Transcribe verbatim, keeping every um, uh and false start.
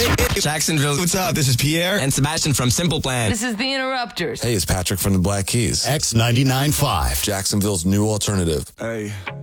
Jacksonville. What's up? This is Pierre. And Sebastian from Simple Plan. This is the Interrupters. Hey, it's Patrick from the Black Keys. X ninety-nine point five. Jacksonville's new alternative. Hey.